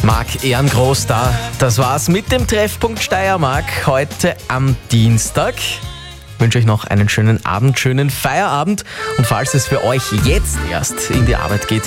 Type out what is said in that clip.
Marc Ehrengroß da. Das war's mit dem Treffpunkt Steiermark heute am Dienstag. Ich wünsche euch noch einen schönen Abend, schönen Feierabend. Und falls es für euch jetzt erst in die Arbeit geht,